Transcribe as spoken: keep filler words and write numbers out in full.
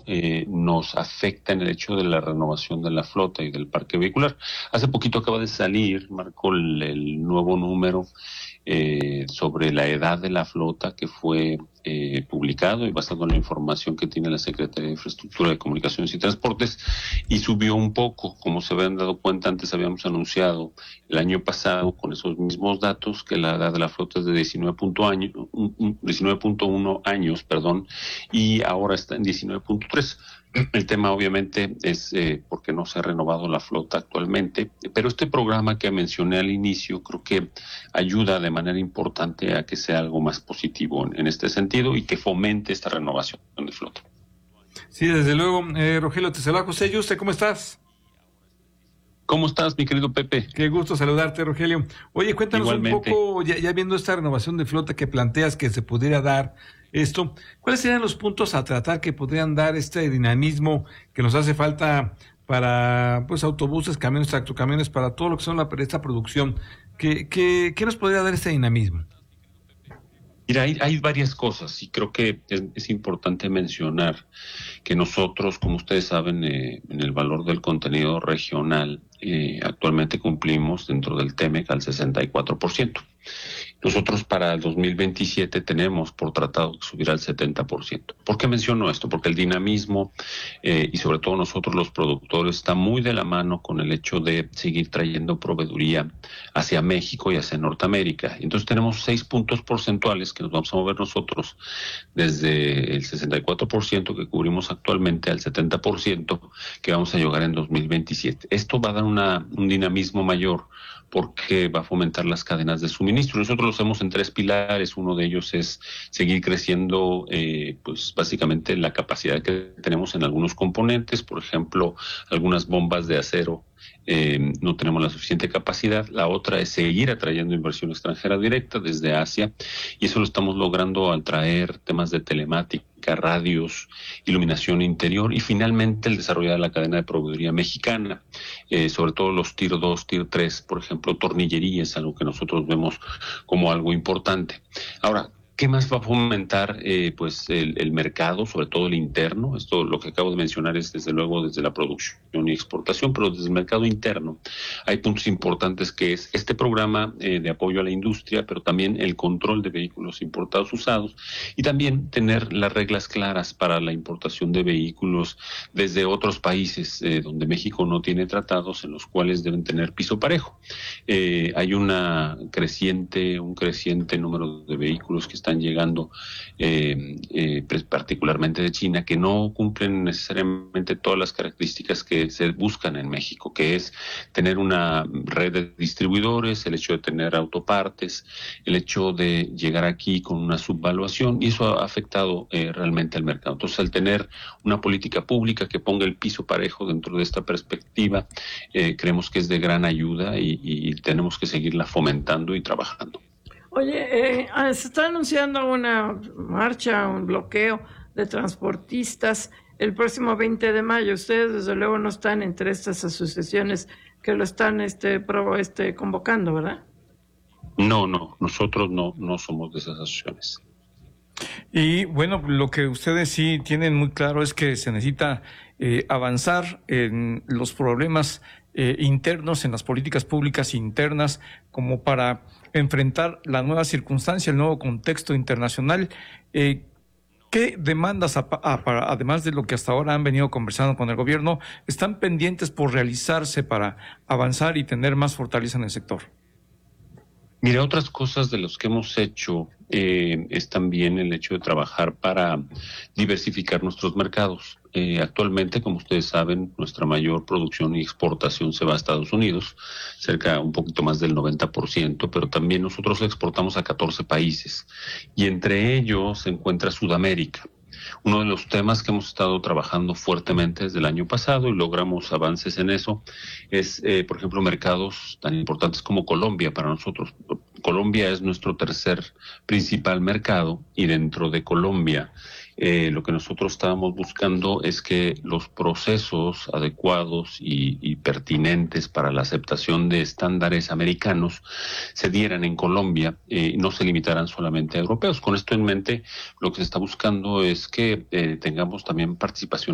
esto eh, nos afecta en el hecho de la renovación de la flota y del parque vehicular. Hace poquito acaba de salir, Marco, el, el nuevo número eh, sobre la edad de la flota que fue eh, publicado y basado en la información que tiene la Secretaría de Infraestructura de Comunicaciones y Transportes, y subió un poco. Como se habían dado cuenta, antes habíamos anunciado el año pasado con esos mismos datos que la edad de la flota es de diecinueve punto uno años, perdón, y ahora está en diecinueve punto tres. El tema obviamente es eh, porque no se ha renovado la flota actualmente, pero este programa que mencioné al inicio creo que ayuda de manera importante a que sea algo más positivo en, en este sentido y que fomente esta renovación de flota. Sí, desde luego. Eh, Rogelio, te saluda José Yuste, ¿cómo estás? ¿Cómo estás, mi querido Pepe? Qué gusto saludarte, Rogelio. Oye, cuéntanos Igualmente. un poco, ya, ya viendo esta renovación de flota que planteas que se pudiera dar esto, ¿cuáles serían los puntos a tratar que podrían dar este dinamismo que nos hace falta para pues autobuses, camiones, tractocamiones, para todo lo que son la, esta producción? ¿Qué, qué, qué nos podría dar este dinamismo? Mira, hay, hay varias cosas y creo que es, es importante mencionar que nosotros, como ustedes saben, eh, en el valor del contenido regional, eh, actualmente cumplimos dentro del T E M E C al sesenta y cuatro por ciento. Nosotros para el dos mil veintisiete tenemos por tratado subir al setenta por ciento. ¿Por qué menciono esto? Porque el dinamismo eh, y sobre todo nosotros los productores está muy de la mano con el hecho de seguir trayendo proveeduría hacia México y hacia Norteamérica. Entonces tenemos seis puntos porcentuales que nos vamos a mover nosotros desde el sesenta y cuatro por ciento que cubrimos actualmente al setenta por ciento que vamos a llegar en dos mil veintisiete. Esto va a dar una, un dinamismo mayor porque va a fomentar las cadenas de suministro. Nosotros lo hacemos en tres pilares. Uno de ellos es seguir creciendo, eh, pues básicamente la capacidad que tenemos en algunos componentes, por ejemplo, algunas bombas de acero. Eh, no tenemos la suficiente capacidad. La otra es seguir atrayendo inversión extranjera directa desde Asia, y eso lo estamos logrando al traer temas de telemática, radios, iluminación interior y finalmente el desarrollo de la cadena de proveeduría mexicana, eh, sobre todo los tier dos, tier tres, por ejemplo, tornillería es algo que nosotros vemos como algo importante. Ahora, ¿qué más va a fomentar eh, pues el, el mercado, sobre todo el interno? Esto lo que acabo de mencionar es desde luego desde la producción y exportación, pero desde el mercado interno hay puntos importantes que es este programa eh, de apoyo a la industria, pero también el control de vehículos importados usados y también tener las reglas claras para la importación de vehículos desde otros países eh, donde México no tiene tratados en los cuales deben tener piso parejo. Eh, hay una creciente, un creciente número de vehículos que están llegando eh, eh, particularmente de China, que no cumplen necesariamente todas las características que se buscan en México, que es tener una red de distribuidores, el hecho de tener autopartes, el hecho de llegar aquí con una subvaluación, y eso ha afectado eh, realmente al mercado. Entonces, al tener una política pública que ponga el piso parejo dentro de esta perspectiva, eh, creemos que es de gran ayuda y, y tenemos que seguirla fomentando y trabajando. Oye, eh, se está anunciando una marcha, un bloqueo de transportistas el próximo veinte de mayo. Ustedes desde luego no están entre estas asociaciones que lo están este, pro, este, convocando, ¿verdad? No, no, nosotros no, no somos de esas asociaciones. Y bueno, lo que ustedes sí tienen muy claro es que se necesita eh, avanzar en los problemas eh, internos, en las políticas públicas internas, como para enfrentar la nueva circunstancia, el nuevo contexto internacional. Eh, ¿Qué demandas, a, a, para, además de lo que hasta ahora han venido conversando con el gobierno, están pendientes por realizarse para avanzar y tener más fortaleza en el sector? Mira, otras cosas de los que hemos hecho eh, es también el hecho de trabajar para diversificar nuestros mercados. Eh, actualmente, como ustedes saben, nuestra mayor producción y exportación se va a Estados Unidos, cerca un poquito más del noventa por ciento, pero también nosotros exportamos a catorce países y entre ellos se encuentra Sudamérica. Uno de los temas que hemos estado trabajando fuertemente desde el año pasado y logramos avances en eso es, eh, por ejemplo, mercados tan importantes como Colombia para nosotros. Colombia es nuestro tercer principal mercado y dentro de Colombia eh, lo que nosotros estábamos buscando es que los procesos adecuados y, y pertinentes para la aceptación de estándares americanos se dieran en Colombia y eh, no se limitaran solamente a europeos. Con esto en mente, lo que se está buscando es que eh, tengamos también participación